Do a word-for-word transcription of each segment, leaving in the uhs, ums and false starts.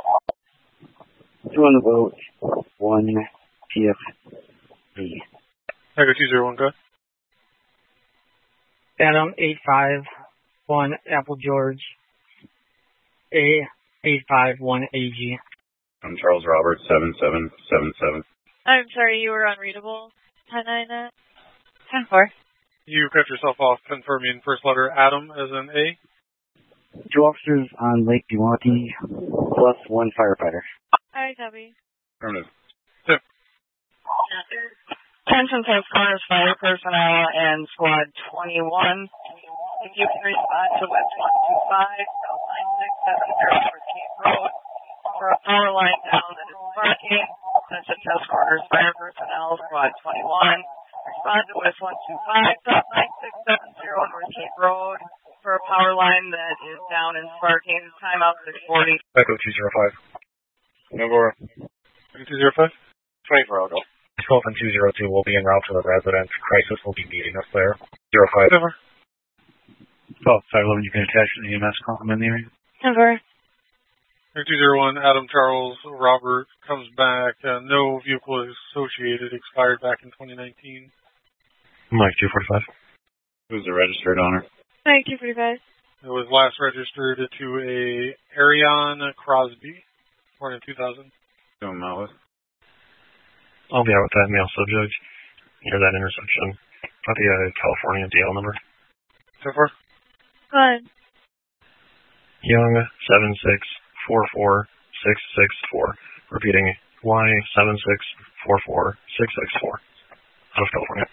Two on the boat, one T F V. Echo two zero one, go ahead. Adam eight five one Apple George, A eight five one A G. I'm Charles Robert seven seven seven seven. I'm sorry, you were unreadable. ten nine uh, ten four. You cut yourself off, confirming first letter Adam as in A. Two officers on Lake Duwati, plus one firefighter. Alright, copy. Affirmative. Tim. Attention Safe Corners Fire Personnel and Squad twenty-one. If you can respond to West one two five, nine six seven zero North Cape Road for a power line down that is sparking. Attention Safe Corners Fire Personnel, Squad twenty-one. Respond to West one two five, nine six seven zero North Cape Road for a power line that is down and sparking. Timeout six forty. Echo two zero five. Novora. Echo two zero five. twenty-four, I'll go. Sultan two zero two will be en route to the residence. Crisis will be meeting us there. zero five. Over. Oh, five eleven, you can attach an E M S complement in the area. Over. Echo two zero one, Adam Charles Robert comes back. Uh, no vehicle associated, expired back in twenty nineteen. Mike two forty-five. Who's the registered owner? Mike two forty-five. It was last registered to a Arion Crosby, born in two thousand. Doing Malice. I'll be out with that male subject near that intersection. At the uh, California D L number. So far? Go ahead. Young seven six four four six six four. Repeating Y seven six four four six six four. Out of California.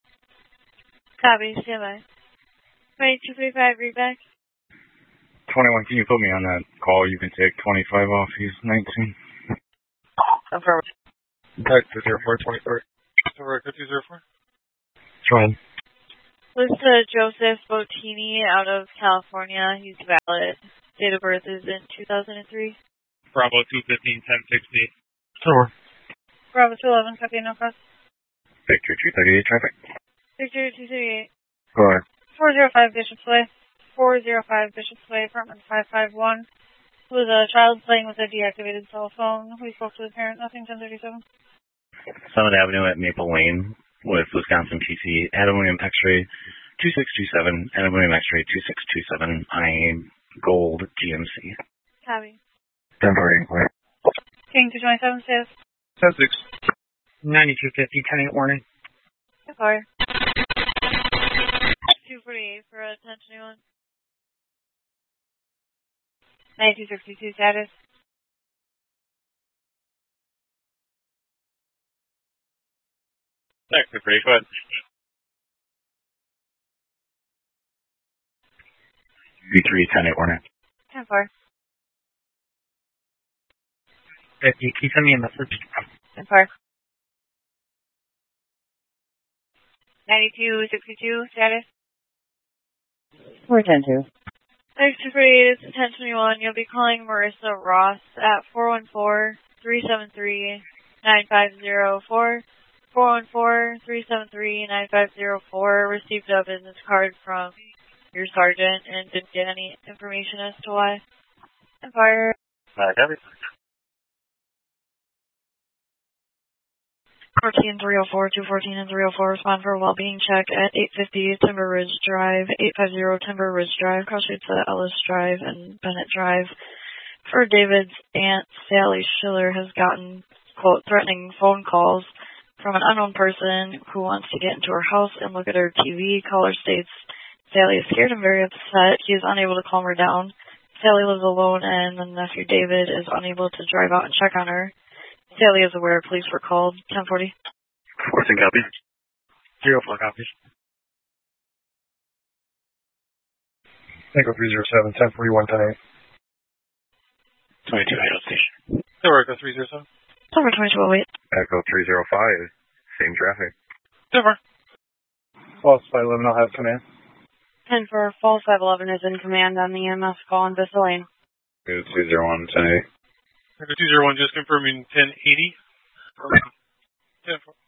Copy, stand by. Mike two forty-five, read back. twenty-one, can you put me on that call? You can take twenty-five off. He's nineteen. Affirmative. Back to zero four twenty-three. So we're at two zero four? Go ahead. List to Joseph Bottini out of California. He's valid. Date of birth is in two thousand three. Bravo two fifteen ten sixty. Over. Bravo two eleven, copy, no cross. Victor two thirty-eight traffic. Victor two thirty-eight. Go ahead. four zero five Bishop's Way. four zero five Bishop's Way, apartment five five one. With a child playing with a deactivated cell phone. We spoke to the parent, nothing, ten thirty-seven. Summit Avenue at Maple Lane with Wisconsin P C. Adam William X-ray two six two seven. Adam William X-ray two six two seven. I Gold G M C. Copy. ten forty. King two twenty-seven, status. ten six. ninety-two fifty, ten eight warning. Fire. two forty-eight for attention anyone. ninety-two sixty-two status. Thanks, pretty good. V three ten eight warning. ten four. fifty, can you send me a message? ten four. ninety-two sixty-two status. four ten two. Next two forty-eight is attention anyone. You'll be calling Marissa Ross at four one four, three seven three, nine five zero four. four one four, three seven three, nine five zero four. Received a business card from your sergeant and didn't get any information as to why. Empire. Uh, copy. fourteen three oh four, two fourteen and three oh four. Respond for a well-being check at eight fifty Timber Ridge Drive, eight fifty Timber Ridge Drive, cross streets at Ellis Drive and Bennett Drive. For David's aunt, Sally Schiller, has gotten, quote, threatening phone calls from an unknown person who wants to get into her house and look at her T V. Caller states Sally is scared and very upset. He is unable to calm her down. Sally lives alone and the nephew David is unable to drive out and check on her. Sally is aware police were called. ten forty. fourteen copy. zero four copies. Echo three zero seven, ten forty-one, ten eight. twenty-two Idle Station. So we're at three zero seven. Over twenty-two oh eight. Echo three zero five, same traffic. Over. False five eleven, I'll have command. ten for False five eleven is in command on the E M S call in Vista Lane. two zero one, ten eight. Echo two zero one, just confirming ten eighty. ten four.